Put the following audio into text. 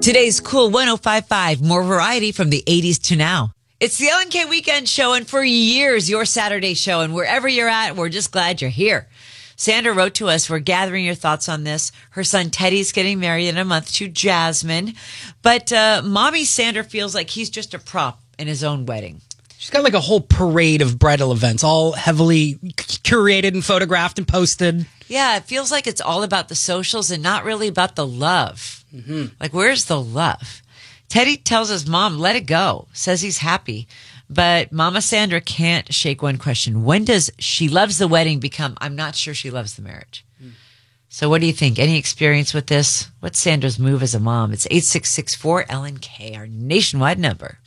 Today's Cool 105.5, more variety from the 80s to now. It's the LNK Weekend Show, and for years, your Saturday show. And wherever you're at, we're just glad you're here. Sandra wrote to us, we're gathering your thoughts on this. Her son Teddy's getting married in a month to Jasmine. But mommy Sandra feels like he's just a prop in his own wedding. She's got like a whole parade of bridal events, all heavily curated and photographed and posted. Yeah, it feels like it's all about the socials and not really about the love. Mm-hmm. Like, where's the love? Teddy tells his mom, let it go, says he's happy. But Mama Sandra can't shake one question. When does she loves the wedding become, I'm not sure she loves the marriage? So what do you think? Any experience with this? What's Sandra's move as a mom? It's 866-4LNK, our nationwide number.